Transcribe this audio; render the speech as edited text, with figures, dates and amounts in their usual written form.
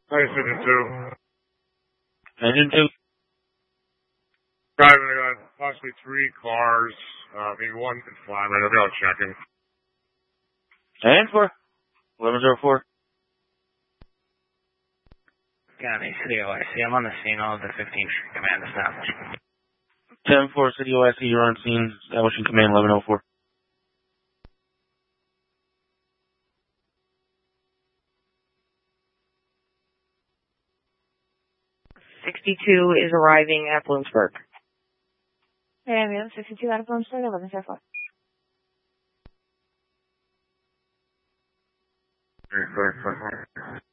Nice Engine 2. Engine 2? Driving possibly 3 cars, maybe 1 can fly, right? I'll be out checking. And for 1104. County, City OIC. I'm on the scene of the 15th Street Command established. 10-4, City OIC, you're on scene, establishing command 1104. is arriving at Bloomsburg. And we have 62 out of Bloomsburg, 1104. Very clear.